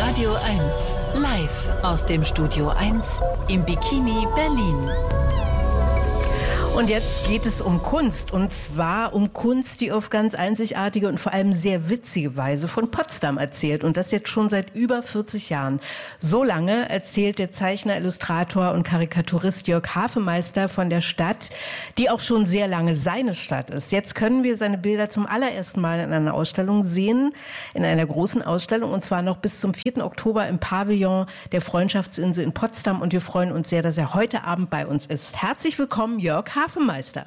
Radio 1, live aus dem Studio 1 im Bikini Berlin. Und jetzt geht es um Kunst, und zwar um Kunst, die auf ganz einzigartige und vor allem sehr witzige Weise von Potsdam erzählt. Und das jetzt schon seit über 40 Jahren. So lange erzählt der Zeichner, Illustrator und Karikaturist Jörg Hafemeister von der Stadt, die auch schon sehr lange seine Stadt ist. Jetzt können wir seine Bilder zum allerersten Mal in einer Ausstellung sehen, in einer großen Ausstellung, und zwar noch bis zum 4. Oktober im Pavillon der Freundschaftsinsel in Potsdam. Und wir freuen uns sehr, dass er heute Abend bei uns ist. Herzlich willkommen, Jörg Hafemeister.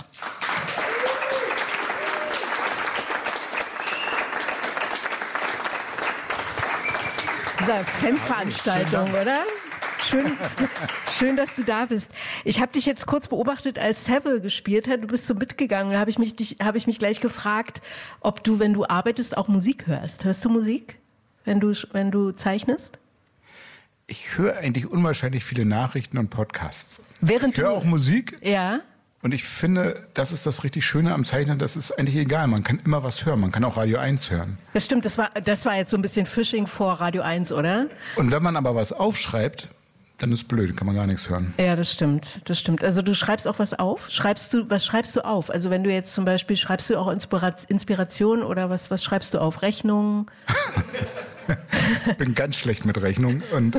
Diese Fanveranstaltung, oder? Schön, dass du da bist. Ich habe dich jetzt kurz beobachtet, als Seville gespielt hat. Du bist so mitgegangen. Da habe ich mich gleich gefragt, ob du, wenn du arbeitest, auch Musik hörst. Hörst du Musik, wenn du zeichnest? Ich höre eigentlich unwahrscheinlich viele Nachrichten und Podcasts. Ich höre auch Musik. Ja. Und ich finde, das ist das richtig Schöne am Zeichnen, das ist eigentlich egal. Man kann immer was hören, man kann auch Radio 1 hören. Das stimmt, das war jetzt so ein bisschen Phishing vor Radio 1, oder? Und wenn man aber was aufschreibt, dann ist blöd, kann man gar nichts hören. Ja, das stimmt. Also du schreibst auch was auf? Was schreibst du auf? Also wenn du jetzt zum Beispiel, schreibst du auch Inspiration oder was schreibst du auf? Rechnungen? Ich bin ganz schlecht mit Rechnungen und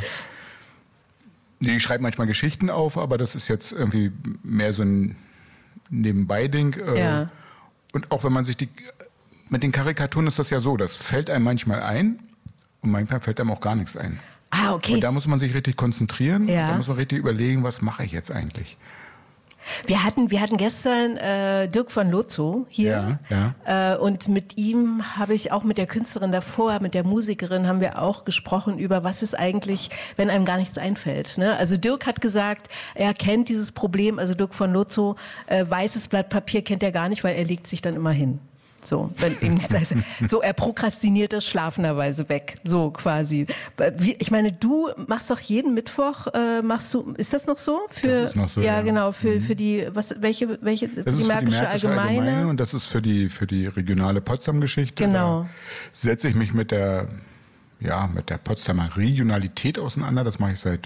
ich schreibe manchmal Geschichten auf, aber das ist jetzt irgendwie mehr so ein Nebenbei-Ding. Ja. Und auch wenn man sich mit den Karikaturen ist das ja so, das fällt einem manchmal ein und manchmal fällt einem auch gar nichts ein. Ah, okay. Und da muss man sich richtig konzentrieren, ja. Da muss man richtig überlegen, was mache ich jetzt eigentlich. Wir hatten gestern Dirk von Lozo hier, ja. Und mit ihm habe ich auch, mit der Künstlerin davor, mit der Musikerin, haben wir auch gesprochen über, was ist eigentlich, wenn einem gar nichts einfällt. Ne? Also Dirk hat gesagt, er kennt dieses Problem, also Dirk von Lozo, weißes Blatt Papier kennt er gar nicht, weil er legt sich dann immer hin. So, wenn ihm nichts einfällt. So, er prokrastiniert das schlafenderweise weg. So quasi. Ich meine, du machst doch jeden Mittwoch, ist das noch so? Das ist noch so, ja. Genau, für die, welche, das die Märkische Allgemeine? Und das ist für die regionale Potsdam-Geschichte. Genau. Da setze ich mich mit der Potsdamer Regionalität auseinander. Das mache ich seit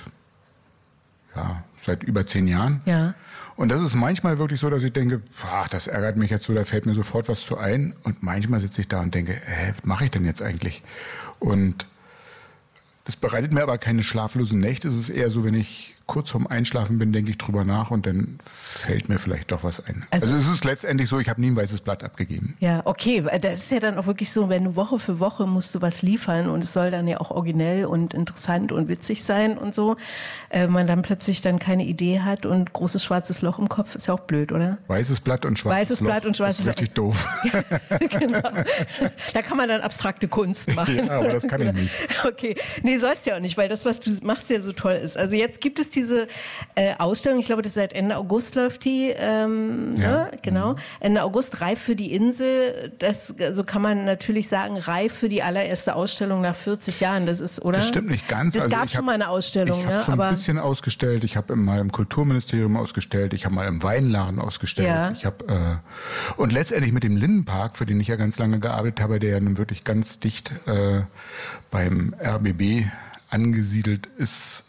über 10 Jahren. Ja. Und das ist manchmal wirklich so, dass ich denke, das ärgert mich jetzt so, da fällt mir sofort was zu ein. Und manchmal sitze ich da und denke, was mache ich denn jetzt eigentlich? Und das bereitet mir aber keine schlaflosen Nächte. Es ist eher so, wenn ich kurz vorm Einschlafen bin, denke ich drüber nach und dann fällt mir vielleicht doch was ein. Also es ist letztendlich so, ich habe nie ein weißes Blatt abgegeben. Ja, okay. Das ist ja dann auch wirklich so, wenn du Woche für Woche musst du was liefern und es soll dann ja auch originell und interessant und witzig sein und so. Man dann plötzlich dann keine Idee hat und großes schwarzes Loch im Kopf, ist ja auch blöd, oder? Weißes Blatt und schwarzes Loch ist richtig doof. Genau. Da kann man dann abstrakte Kunst machen. Ja, aber das kann ich nicht. Okay. Nee, sollst ja auch nicht, weil das, was du machst, ja so toll ist. Also jetzt gibt es diese Ausstellung, ich glaube, das seit Ende August läuft die, ne? Genau. Ende August, reif für die Insel. Das, so kann man natürlich sagen, reif für die allererste Ausstellung nach 40 Jahren. Das ist, oder? Das stimmt nicht ganz. Es gab schon mal eine Ausstellung, ich habe schon ein bisschen ausgestellt. Ich habe mal im Kulturministerium ausgestellt. Ich habe mal im Weinladen ausgestellt. Ja. Ich habe und letztendlich mit dem Lindenpark, für den ich ja ganz lange gearbeitet habe, der ja nun wirklich ganz dicht beim RBB angesiedelt ist,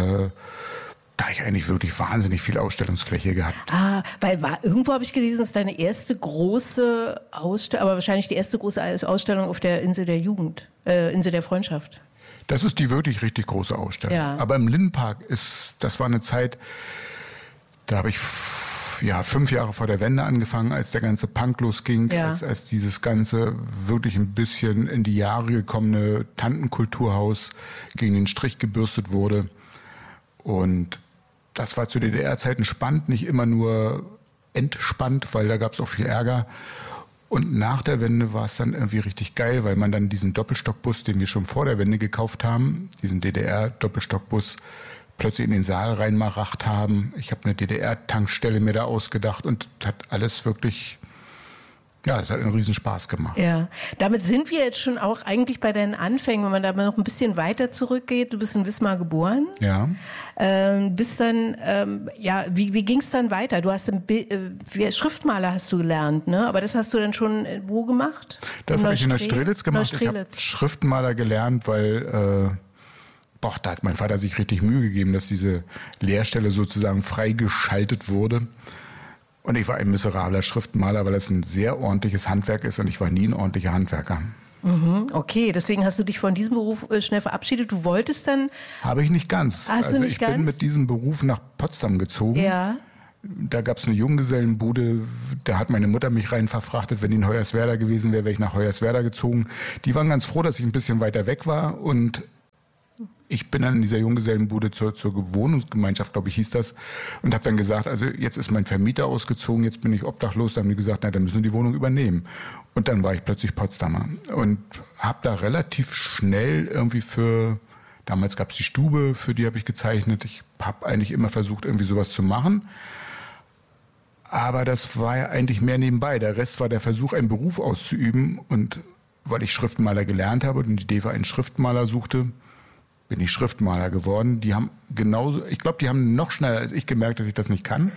da ich eigentlich wirklich wahnsinnig viel Ausstellungsfläche gehabt. Weil irgendwo habe ich gelesen, es ist deine erste große Ausstellung, aber wahrscheinlich die erste große Ausstellung auf der Insel der Jugend, Insel der Freundschaft. Das ist die wirklich richtig große Ausstellung. Ja. Aber im Lindenpark das war eine Zeit, da habe ich 5 Jahre vor der Wende angefangen, als der ganze Punk losging, als dieses ganze wirklich ein bisschen in die Jahre gekommene Tantenkulturhaus gegen den Strich gebürstet wurde. Und das war zu DDR-Zeiten spannend, nicht immer nur entspannt, weil da gab es auch viel Ärger. Und nach der Wende war es dann irgendwie richtig geil, weil man dann diesen Doppelstockbus, den wir schon vor der Wende gekauft haben, diesen DDR-Doppelstockbus, plötzlich in den Saal reinmaracht haben. Ich habe eine DDR-Tankstelle mir da ausgedacht und hat alles wirklich, das hat einen riesen Spaß gemacht. Ja, damit sind wir jetzt schon auch eigentlich bei deinen Anfängen, wenn man da noch ein bisschen weiter zurückgeht. Du bist in Wismar geboren. Ja. Bist dann, wie ging es dann weiter? Du hast Schriftmaler hast du gelernt, ne? Aber das hast du dann schon wo gemacht? Das habe ich in der Strelitz gemacht. Ich habe Schriftmaler gelernt, weil da hat mein Vater sich richtig Mühe gegeben, dass diese Lehrstelle sozusagen freigeschaltet wurde. Und ich war ein miserabler Schriftmaler, weil das ein sehr ordentliches Handwerk ist und ich war nie ein ordentlicher Handwerker. Okay, deswegen hast du dich von diesem Beruf schnell verabschiedet. Du wolltest dann... Habe ich nicht ganz. Hast du nicht ich ganz? bin mit diesem Beruf nach Potsdam gezogen. Ja. Da gab es eine Junggesellenbude, da hat meine Mutter mich rein verfrachtet. Wenn die in Hoyerswerda gewesen wäre, wäre ich nach Hoyerswerda gezogen. Die waren ganz froh, dass ich ein bisschen weiter weg war und ich bin dann in dieser Junggesellenbude zur Wohnungsgemeinschaft, glaube ich, hieß das, und habe dann gesagt, also jetzt ist mein Vermieter ausgezogen, jetzt bin ich obdachlos. Da haben die gesagt, na, dann müssen wir die Wohnung übernehmen. Und dann war ich plötzlich Potsdamer und habe da relativ schnell irgendwie damals gab es die Stube, für die habe ich gezeichnet. Ich habe eigentlich immer versucht, irgendwie sowas zu machen. Aber das war ja eigentlich mehr nebenbei. Der Rest war der Versuch, einen Beruf auszuüben. Und weil ich Schriftmaler gelernt habe und die DEFA einen Schriftmaler suchte, bin ich Schriftmaler geworden. Die haben ich glaube, die haben noch schneller als ich gemerkt, dass ich das nicht kann.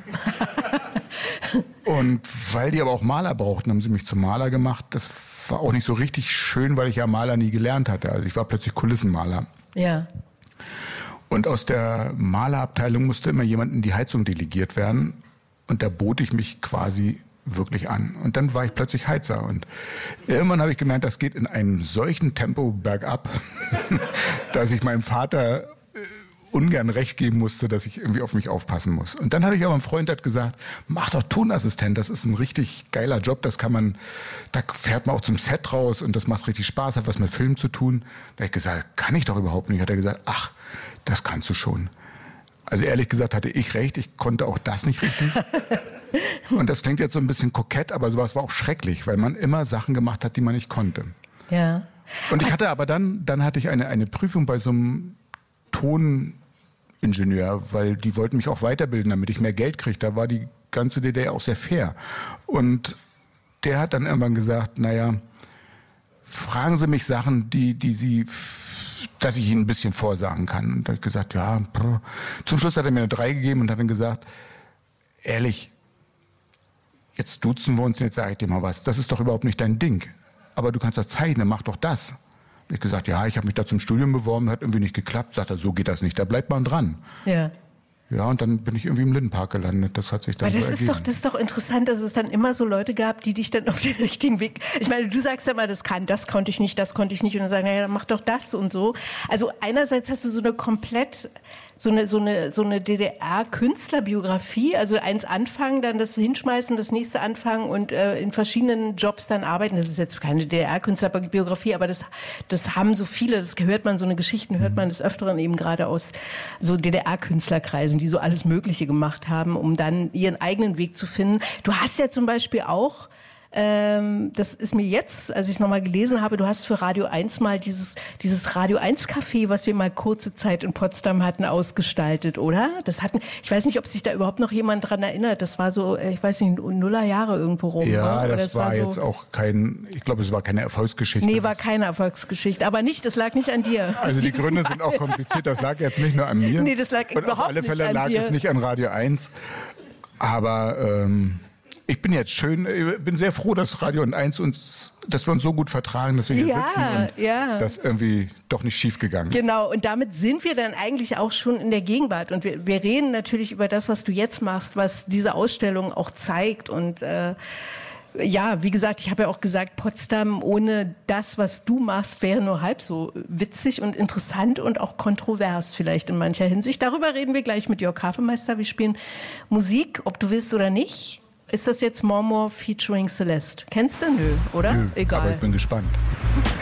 Und weil die aber auch Maler brauchten, haben sie mich zum Maler gemacht. Das war auch nicht so richtig schön, weil ich ja Maler nie gelernt hatte. Also ich war plötzlich Kulissenmaler. Ja. Und aus der Malerabteilung musste immer jemand in die Heizung delegiert werden. Und da bot ich mich quasi wirklich an. Und dann war ich plötzlich Heizer. Und irgendwann habe ich gemerkt, das geht in einem solchen Tempo bergab, dass ich meinem Vater ungern recht geben musste, dass ich irgendwie auf mich aufpassen muss. Und dann hatte ich aber einen Freund, der hat gesagt, mach doch Tonassistent, das ist ein richtig geiler Job, da fährt man auch zum Set raus und das macht richtig Spaß, hat was mit Film zu tun. Da habe ich gesagt, kann ich doch überhaupt nicht. Hat er gesagt, ach, das kannst du schon. Also ehrlich gesagt hatte ich recht, ich konnte auch das nicht richtig. Und das klingt jetzt so ein bisschen kokett, aber sowas war auch schrecklich, weil man immer Sachen gemacht hat, die man nicht konnte. Ja. Und ich hatte aber dann hatte ich eine Prüfung bei so einem Toningenieur, weil die wollten mich auch weiterbilden, damit ich mehr Geld kriege. Da war die ganze DDR auch sehr fair. Und der hat dann irgendwann gesagt, naja, fragen Sie mich Sachen, dass ich Ihnen ein bisschen vorsagen kann. Und da habe ich gesagt, ja. Zum Schluss hat er mir eine 3 gegeben und hat dann gesagt, ehrlich, jetzt duzen wir uns und jetzt sage ich dir mal was. Das ist doch überhaupt nicht dein Ding. Aber du kannst doch zeichnen, mach doch das. Ich habe gesagt, ja, ich habe mich da zum Studium beworben, hat irgendwie nicht geklappt. Sagt er, so geht das nicht, da bleibt man dran. Ja. Ja, und dann bin ich irgendwie im Lindenpark gelandet. Das hat sich dann Aber so ergeben. Das ist doch interessant, dass es dann immer so Leute gab, die dich dann auf den richtigen Weg... Ich meine, du sagst ja mal, das konnte ich nicht. Und dann sagen, naja, dann mach doch das und so. Also einerseits hast du so eine komplett... So eine DDR-Künstlerbiografie, also eins anfangen, dann das hinschmeißen, das nächste anfangen und in verschiedenen Jobs dann arbeiten. Das ist jetzt keine DDR-Künstlerbiografie, aber das haben so viele, das hört man, so eine Geschichten hört man des Öfteren eben gerade aus so DDR-Künstlerkreisen, die so alles Mögliche gemacht haben, um dann ihren eigenen Weg zu finden. Du hast ja zum Beispiel auch das ist mir jetzt, als ich es nochmal gelesen habe, du hast für Radio 1 mal dieses Radio 1 Café, was wir mal kurze Zeit in Potsdam hatten, ausgestaltet, oder? Ich weiß nicht, ob sich da überhaupt noch jemand dran erinnert. Das war so, ich weiß nicht, Nullerjahre irgendwo rum. Ja, das war so, jetzt auch ich glaube, es war keine Erfolgsgeschichte. Nee, war keine Erfolgsgeschichte. Aber das lag nicht an dir. Also die Gründe sind auch kompliziert. Das lag jetzt nicht nur an mir. Nee, das lag überhaupt nicht an dir. Und auf alle Fälle lag es nicht an Radio 1. Aber ich bin bin sehr froh, dass Radio 1 dass wir uns so gut vertragen, dass wir hier sitzen und das irgendwie doch nicht schief gegangen ist. Genau, und damit sind wir dann eigentlich auch schon in der Gegenwart. Und wir reden natürlich über das, was du jetzt machst, was diese Ausstellung auch zeigt. Und ja, wie gesagt, ich habe ja auch gesagt, Potsdam ohne das, was du machst, wäre nur halb so witzig und interessant und auch kontrovers vielleicht in mancher Hinsicht. Darüber reden wir gleich mit Jörg Hafemeister. Wir spielen Musik, ob du willst oder nicht. Ist das jetzt More featuring Celeste? Kennst du? Nö, oder? Nö, egal. Aber ich bin gespannt.